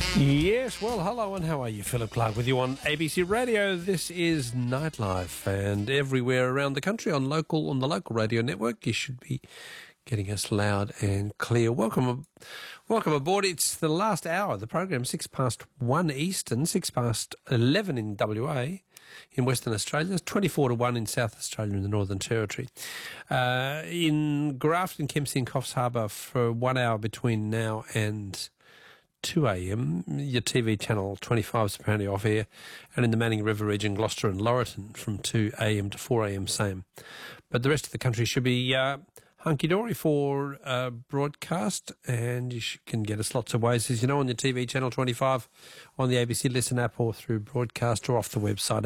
Yes, well, hello and how are you? Philip Clark with you on ABC Radio. This is Nightlife, and everywhere around the country on the local radio network, you should be getting us loud and clear. Welcome aboard. It's the last hour of the program, 1:06 Eastern, 11:06 in WA, in Western Australia, 24-1 in South Australia and the Northern Territory. In Grafton, Kempsey and Coffs Harbour for 1 hour between now and 2 a.m. Your TV channel 25 is apparently off air, and in the Manning River region, Gloucester and Laurelton from 2 a.m. to 4 a.m. same. But the rest of the country should be hunky-dory for broadcast, and you can get us lots of ways, as you know, on your TV channel 25, on the ABC Listen app, or through broadcast, or off the website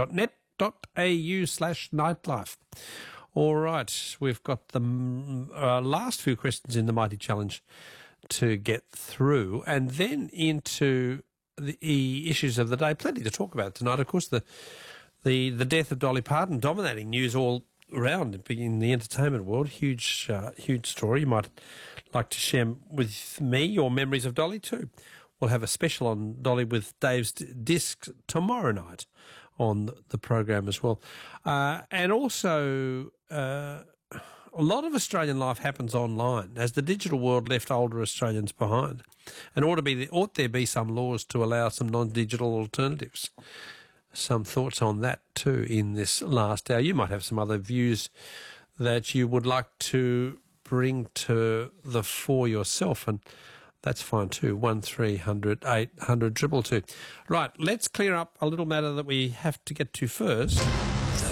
abc.net.au/nightlife. All right, we've got the last few questions in the Mighty Challenge to get through, and then into the issues of the day. Plenty to talk about tonight. Of course, the death of Dolly Parton dominating news all around in the entertainment world. Huge story. You might like to share with me your memories of Dolly too. We'll have a special on Dolly with Dave's Discs tomorrow night on the program as well, and also. A lot of Australian life happens online, as the digital world left older Australians behind. And ought there be some laws to allow some non-digital alternatives? Some thoughts on that too in this last hour. You might have some other views that you would like to bring to the fore yourself, and that's fine too. 1300 800 222. Right, let's clear up a little matter that we have to get to first.